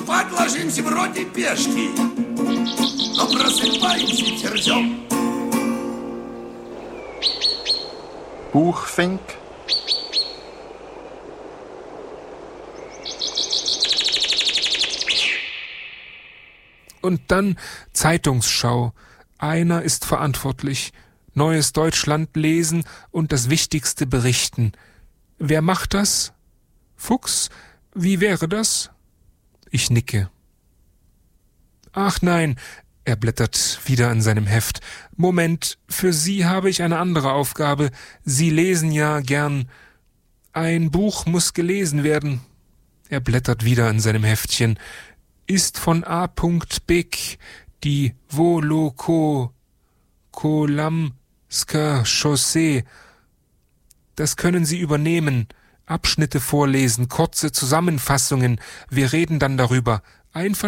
Спать ложимся вроде пешки, но просыпаемся дерзем. Buchfink. Und dann Zeitungsschau. Einer ist verantwortlich. Neues Deutschland lesen und das Wichtigste berichten. Wer macht das? Fuchs? Wie wäre das? Ich nicke. Ach nein, er blättert wieder in seinem Heft. Moment, für Sie habe ich eine andere Aufgabe. Sie lesen ja gern. Ein Buch muss gelesen werden. Er blättert wieder in seinem Heftchen. Ist von A. Beck die Wolokolamsker Chaussee. Das können Sie übernehmen. Abschnitte vorlesen, kurze Zusammenfassungen. Wir reden dann darüber. Einverstanden?